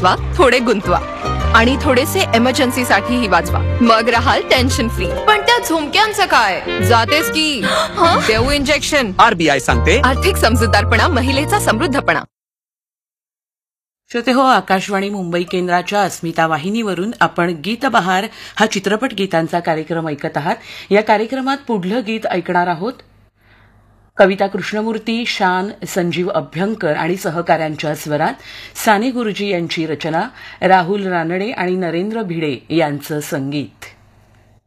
वाचवा, थोडे गुंतवा आणि थोडेसे इमर्जन्सीसाठीही वाचवा. मग राहाल टेन्शन फ्री. पण त्या झुमक्यांचं काय? जातेस की देऊ इंजेक्शन. आरबीआय सांगते, आर्थिक समजूतदारपणा महिलेचा समृद्धपणा. श्रोते हो, आकाशवाणी मुंबई केंद्राच्या अस्मिता वाहिनीवरून आपण गीत बहार हा चित्रपट गीतांचा कार्यक्रम ऐकत आहात. या कार्यक्रमात पुढलं गीत ऐकणार आहोत कविता कृष्णमूर्ती, शान, संजीव अभ्यंकर आणि सहकाऱ्यांच्या स्वरात. साने गुरुजी यांची रचना, राहुल रानडे आणि नरेंद्र भिडे यांचं संगीत.